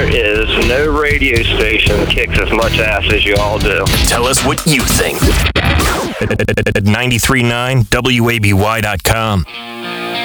there is no radio station that kicks as much ass as you all do. Tell us what you think at 93.9WABY.com.